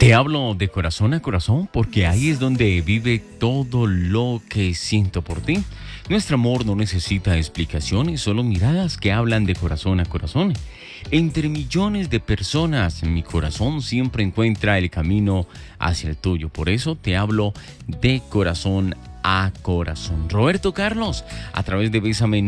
Te hablo de corazón a corazón porque ahí es donde vive todo lo que siento por ti. Nuestro amor no necesita explicaciones, solo miradas que hablan de corazón a corazón. Entre millones de personas, mi corazón siempre encuentra el camino hacia el tuyo. Por eso te hablo de corazón a corazón. Roberto Carlos, a través de Bésame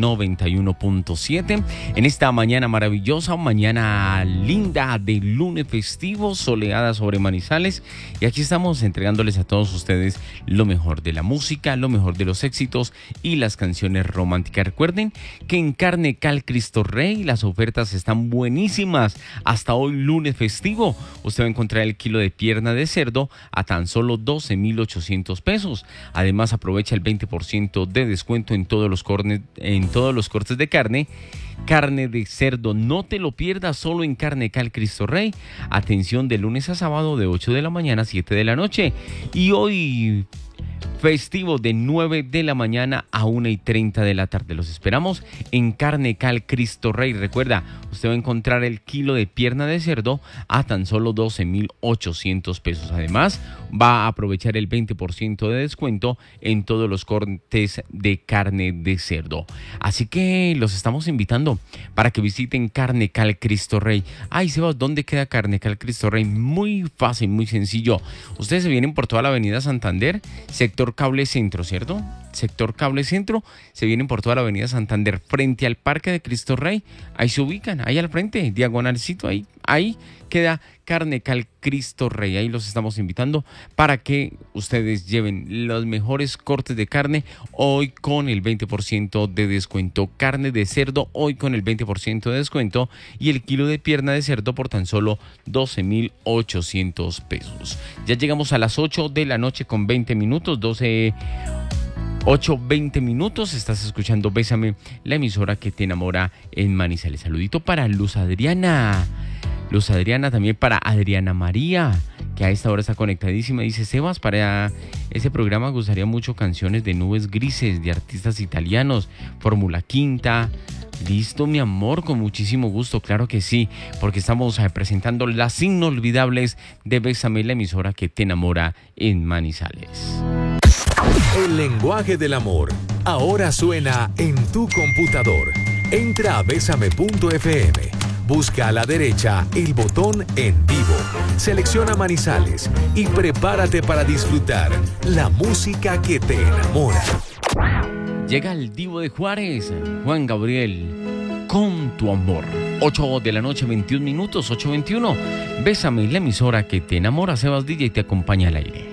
91.7, en esta mañana maravillosa, mañana linda de lunes festivo, soleada sobre Manizales, y aquí estamos entregándoles a todos ustedes lo mejor de la música, lo mejor de los éxitos y las canciones románticas. Recuerden que en Carne Cal Cristo Rey las ofertas están buenísimas. Hasta hoy lunes festivo, usted va a encontrar el kilo de pierna de cerdo a tan solo 12,800 pesos. Además, aprovecha el 20% de descuento en todos los cortes de carne. Carne de cerdo, no te lo pierdas, solo en Carne Cal Cristo Rey. Atención, de lunes a sábado de 8 de la mañana a 7 de la noche. Y hoy festivo de 9 de la mañana a 1:30 de la tarde. Los esperamos en Carne Cal Cristo Rey. Recuerda, usted va a encontrar el kilo de pierna de cerdo a tan solo 12,800 pesos. Además, va a aprovechar el 20% de descuento en todos los cortes de carne de cerdo. Así que los estamos invitando para que visiten Carne Cal Cristo Rey. Ay, Sebas, ¿dónde queda Carne Cal Cristo Rey? Muy fácil, muy sencillo. Ustedes se vienen por toda la avenida Santander, sector Cable Centro, ¿cierto? Sector Cable Centro, se vienen por toda la avenida Santander, frente al Parque de Cristo Rey. Ahí se ubican, ahí al frente, diagonalcito, ahí queda Carne Cal Cristo Rey. Ahí los estamos invitando para que ustedes lleven los mejores cortes de carne hoy con el 20% de descuento. Carne de cerdo hoy con el 20% de descuento y el kilo de pierna de cerdo por tan solo 12,800 pesos. Ya llegamos a las 8 de la noche con 20 minutos, 8:20 minutos. Estás escuchando Bésame, la emisora que te enamora en Manizales. Saludito para Luz Adriana, también para Adriana María, que a esta hora está conectadísima. Dice: Sebas, para ese programa me gustaría mucho canciones de Nubes Grises, de artistas italianos, Fórmula Quinta. Listo, mi amor, con muchísimo gusto, claro que sí, porque estamos presentando las inolvidables de Bésame, la emisora que te enamora en Manizales. El lenguaje del amor ahora suena en tu computador. Entra a besame.fm, busca a la derecha el botón En Vivo, selecciona Manizales y prepárate para disfrutar la música que te enamora. Llega el Divo de Juárez, Juan Gabriel, con tu amor. 8 de la noche, 21 minutos, 8:21. Bésame, la emisora que te enamora. Sebas DJ te acompaña al aire.